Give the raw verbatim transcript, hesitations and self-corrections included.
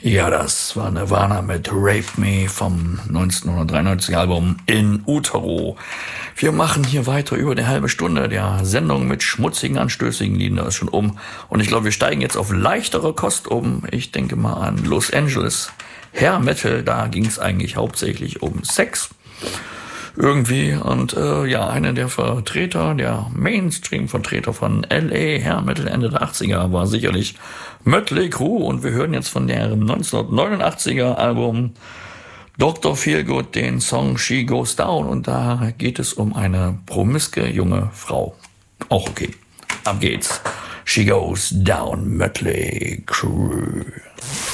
Ja, das war Nirvana mit Rape Me vom neunzehnhundertdreiundneunziger Album In Utero. Wir machen hier weiter über eine halbe Stunde der Sendung mit schmutzigen, anstößigen Liedern. Das ist schon um. Und ich glaube, wir steigen jetzt auf leichtere Kost um. Ich denke mal an Los Angeles. Hair Metal, da ging es eigentlich hauptsächlich um Sex. Irgendwie. Und äh, ja, einer der Vertreter, der Mainstream-Vertreter von L A Hair Metal Ende der achtziger war sicherlich Mötley Crüe. Und wir hören jetzt von deren neunzehnhundertneunundachtziger Album Doktor Feelgood den Song She Goes Down. Und da geht es um eine promiske junge Frau. Auch okay. Ab geht's. She Goes Down, Mötley Crüe.